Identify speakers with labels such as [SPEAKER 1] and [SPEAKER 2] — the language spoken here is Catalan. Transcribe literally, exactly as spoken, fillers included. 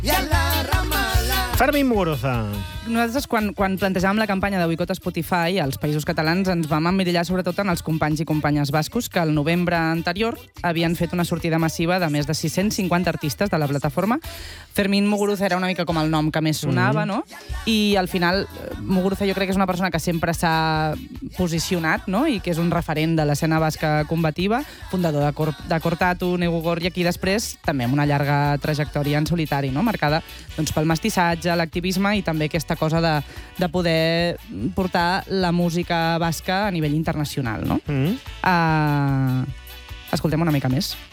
[SPEAKER 1] Fermín Muguruza.
[SPEAKER 2] Nosaltres, quan, quan plantejàvem la campanya de boicot a Spotify, als Països Catalans ens vam emmirallar sobretot en els companys i companyes bascos que el novembre anterior havien fet una sortida massiva de més de sis-cents cinquanta artistes de la plataforma. Fermín Muguruza era una mica com el nom que més sonava, no? I al final, Muguruza jo crec que és una persona que sempre s'ha posicionat, no? I que és un referent de l'escena basca combativa, fundador de, Cor de Cortatu, Negu Gorriak, i després també amb una llarga trajectòria en solitari, no? Marcada doncs, pel mestissatge, l'activisme i també aquesta cosa de, de poder portar la música basca a nivell internacional, no? Mm. Uh, escoltem una mica més.